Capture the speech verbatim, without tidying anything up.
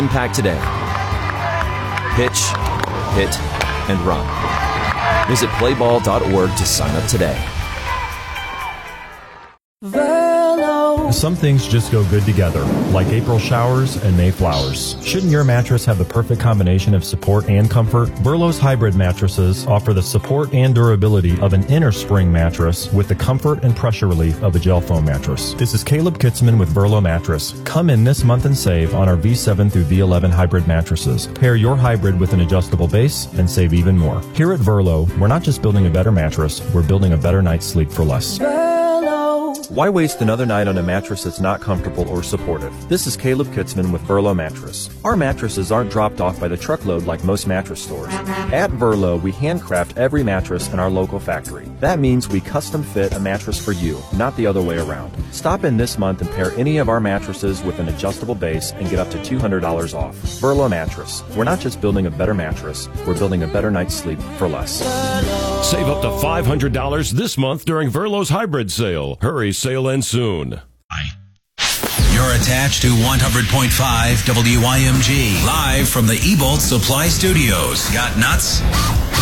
Impact today. Pitch, hit, and run. Visit play ball dot org to sign up today. Some things just go good together, like April showers and May flowers. Shouldn't your mattress have the perfect combination of support and comfort? Verlo's hybrid mattresses offer the support and durability of an inner spring mattress with the comfort and pressure relief of a gel foam mattress. This is Caleb Kitzman with Verlo Mattress. Come in this month and save on our V seven through V eleven hybrid mattresses. Pair your hybrid with an adjustable base and save even more. Here at Verlo, we're not just building a better mattress, we're building a better night's sleep for less. Why waste another night on a mattress that's not comfortable or supportive? This is Caleb Kitzman with Verlo Mattress. Our mattresses aren't dropped off by the truckload like most mattress stores. At Verlo, we handcraft every mattress in our local factory. That means we custom fit a mattress for you, not the other way around. Stop in this month and pair any of our mattresses with an adjustable base and get up to two hundred dollars off. Verlo Mattress. We're not just building a better mattress, we're building a better night's sleep for less. Save up to five hundred dollars this month during Verlo's hybrid sale. Hurry, sale ends soon. You're attached to one hundred point five W I M G, live from the Ebolt Supply Studios. Got nuts?